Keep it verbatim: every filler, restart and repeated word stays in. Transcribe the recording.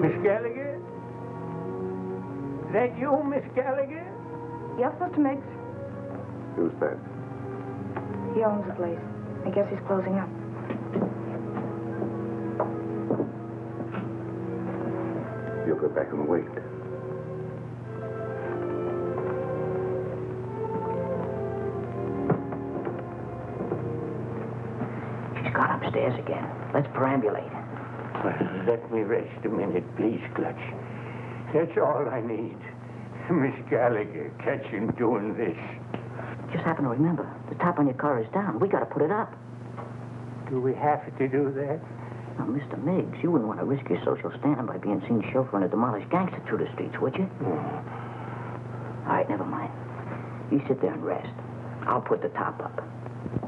Miss Gallagher? Is that you, Miss Gallagher? Yes, Mister Miggs. Who's that? He owns the place. I guess he's closing up. You'll go back and wait. She's gone upstairs again. Let's perambulate. Well, let me rest a minute, please, Clutch. That's all I need. Miss Gallagher, catch him doing this. Just happen to remember, the top on your car is down. We gotta put it up. Do we have to do that? Now, Mister Miggs, you wouldn't want to risk your social standing by being seen chauffeuring a demolished gangster through the streets, would you? Oh. All right, never mind. You sit there and rest. I'll put the top up.